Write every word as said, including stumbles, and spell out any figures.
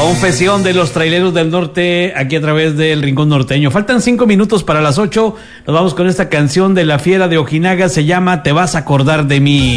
Confesión de los traileros del norte, aquí a través del Rincón Norteño. Faltan cinco minutos para las ocho. Nos vamos con esta canción de La Fiera de Ojinaga. Se llama Te vas a acordar de mí.